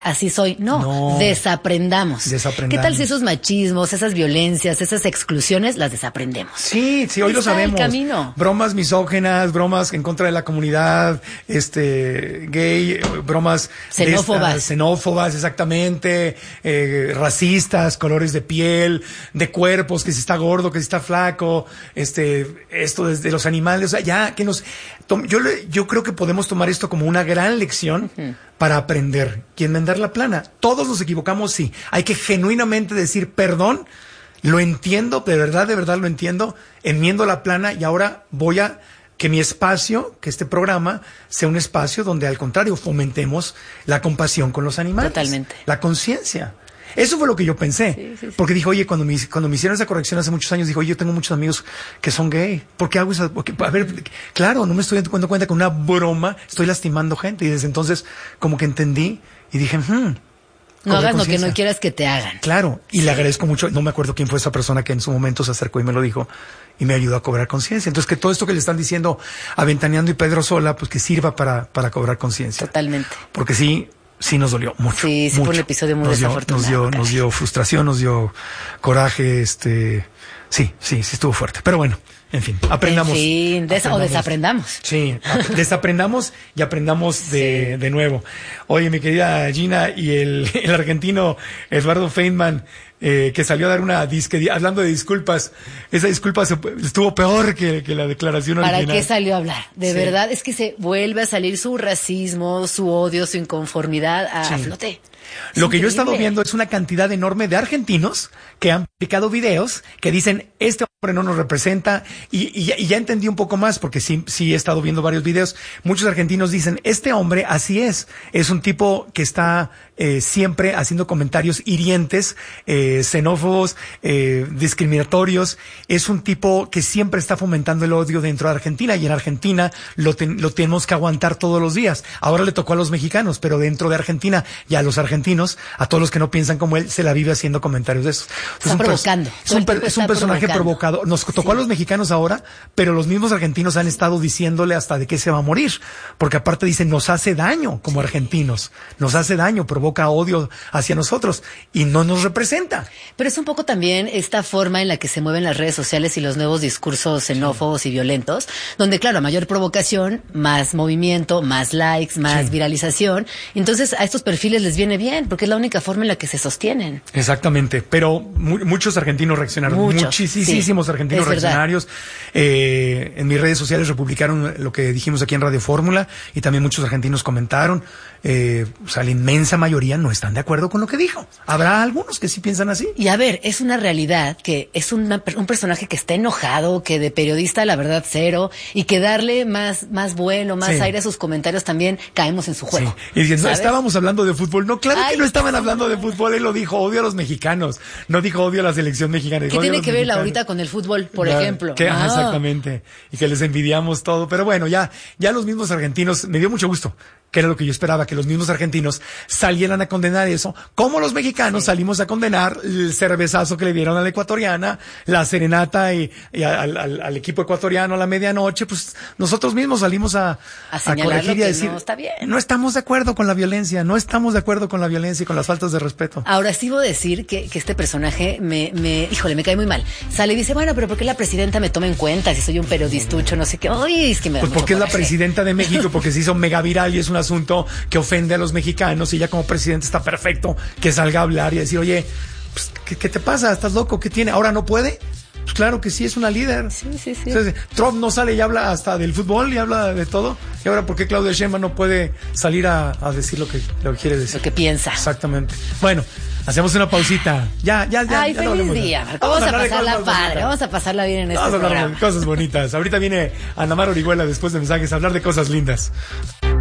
así soy. No, desaprendamos. ¿Qué tal si esos machismos, esas violencias, esas exclusiones las desaprendemos? Sí, hoy lo sabemos. El camino. Bromas misógenas, bromas en contra de la comunidad, gay, bromas xenófobas, exactamente, racistas, colores de piel, de cuerpos, que si está gordo, que si está flaco, esto desde los animales, o sea, ya que yo creo que podemos tomar esto como una gran lección para aprender y enmendar la plana. Todos nos equivocamos, sí. Hay que genuinamente decir perdón, lo entiendo, de verdad lo entiendo, enmiendo la plana y ahora voy a que mi espacio, que este programa sea un espacio donde al contrario fomentemos la compasión con los animales. Totalmente. La conciencia. Eso fue lo que yo pensé. Sí. Porque dije, oye, cuando me hicieron esa corrección hace muchos años, dije, oye, yo tengo muchos amigos que son gay. ¿Por qué hago eso? A ver, claro, no me estoy dando cuenta que una broma estoy lastimando gente. Y desde entonces, como que entendí y dije, no hagas lo que no quieras que te hagan. Claro, y le agradezco mucho. No me acuerdo quién fue esa persona que en su momento se acercó y me lo dijo y me ayudó a cobrar conciencia. Entonces, que todo esto que le están diciendo a Ventaneando y Pedro Sola, pues que sirva para cobrar conciencia. Totalmente. Porque sí nos dolió mucho. Sí, fue un episodio muy desafortunado. Nos dio frustración, nos dio coraje, sí, estuvo fuerte. Pero bueno, en fin, aprendamos. O desaprendamos. Sí, desaprendamos y aprendamos de nuevo. Oye, mi querida Gina, y el argentino Eduardo Feynman, que salió a dar una hablando de disculpas, esa disculpa estuvo peor que la declaración original. ¿Para qué salió a hablar? De verdad, es que se vuelve a salir su racismo, su odio, su inconformidad a flote. Lo que yo he estado viendo es una cantidad enorme de argentinos que han publicado videos que dicen, este hombre no nos representa, y ya entendí un poco más, porque sí he estado viendo varios videos. Muchos argentinos dicen, este hombre así es un tipo que está siempre haciendo comentarios hirientes, xenófobos, discriminatorios. Es un tipo que siempre está fomentando el odio dentro de Argentina, y en Argentina lo tenemos que aguantar todos los días. Ahora le tocó a los mexicanos, pero dentro de Argentina y a los argentinos, a todos los que no piensan como él, se la vive haciendo comentarios de esos. Está provocando. Es un personaje provocador. Nos tocó a los mexicanos ahora, pero los mismos argentinos han estado diciéndole hasta de qué se va a morir, porque aparte dicen, nos hace daño como argentinos, nos hace daño, provoca odio hacia nosotros y no nos representa. Pero es un poco también esta forma en la que se mueven las redes sociales y los nuevos discursos xenófobos y violentos, donde claro, a mayor provocación, más movimiento, más likes, más viralización. Entonces a estos perfiles les viene bien, porque es la única forma en la que se sostienen. Exactamente, pero muchos argentinos reaccionaron, muchísimos argentinos reaccionarios. En mis redes sociales republicaron lo que dijimos aquí en Radio Fórmula, y también muchos argentinos comentaron. O sea, la inmensa mayoría no están de acuerdo con lo que dijo. Habrá algunos que sí piensan así. Y a ver, es una realidad que es un personaje que está enojado, que de periodista la verdad cero, y que darle más vuelo, más aire a sus comentarios también caemos en su juego. Sí. Y diciendo, estábamos hablando de fútbol. No, claro que no estaban hablando de fútbol. Él lo dijo, odio a los mexicanos. No dijo odio a la selección mexicana. ¿Qué tiene que ver ahorita con el fútbol, por ejemplo? Exactamente. Y que les envidiamos todo. Pero bueno, ya los mismos argentinos, me dio mucho gusto, que era lo que yo esperaba, que los mismos argentinos salieran a condenar eso, como los mexicanos salimos a condenar el cervezazo que le dieron a la ecuatoriana, la serenata y al equipo ecuatoriano a la medianoche. Pues nosotros mismos salimos a corregir y a decir, no está bien. No estamos de acuerdo con la violencia, no estamos de acuerdo con la violencia y con las faltas de respeto. Ahora sí voy a decir que este personaje me cae muy mal. Sale y dice, bueno, pero ¿por qué la presidenta me toma en cuenta si soy un periodistucho, no sé qué? Ay, es que me da pues porque mucho es la presidenta de México, porque se hizo mega viral y es un asunto que ofende a los mexicanos, y ya como presidente está perfecto que salga a hablar y decir, oye, pues, ¿qué te pasa? ¿Estás loco? ¿Qué tiene? ¿Ahora no puede? Pues claro que sí, es una líder. Sí. Entonces, Trump no sale y habla hasta del fútbol y habla de todo. ¿Y ahora por qué Claudia Sheinbaum no puede salir a decir lo que quiere decir? Lo que piensa. Exactamente. Bueno, hacemos una pausita. Ya. Ay, feliz día, Marco. Vamos a pasarla padre. Vamos a pasarla bien en este programa. Vamos a hablar de cosas bonitas. Ahorita viene Ana Mar Orihuela después de mensajes a hablar de cosas lindas.